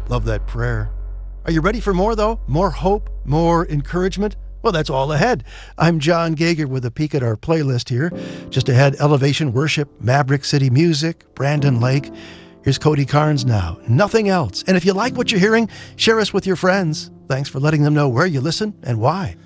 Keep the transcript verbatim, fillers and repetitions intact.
Love that prayer. Are you ready for more, though? More hope? More encouragement? Well, that's all ahead. I'm John Gager with a peek at our playlist here. Just ahead, Elevation Worship, Maverick City Music, Brandon Lake. Here's Cody Carnes now. Nothing else. And if you like what you're hearing, share us with your friends. Thanks for letting them know where you listen and why.